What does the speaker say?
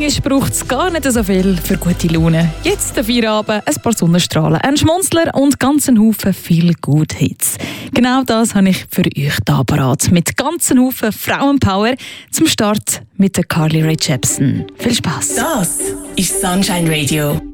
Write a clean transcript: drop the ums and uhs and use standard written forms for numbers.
manchmal braucht es gar nicht so viel für gute Laune. Jetzt der Feierabend, ein paar Sonnenstrahlen, ein Schmunzler und ganzen Haufen viel Good Hits. Genau das habe ich für euch da parat. Mit ganzen Haufen Frauenpower zum Start mit der Carly Rae Jepsen. Viel Spaß. Das ist Sunshine Radio.